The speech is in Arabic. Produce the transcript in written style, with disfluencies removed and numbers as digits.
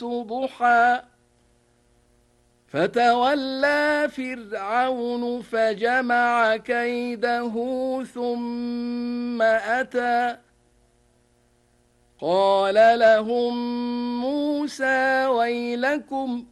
ضحى فتولى فرعون فجمع كيده ثم أتى قال لهم موسى ويلكم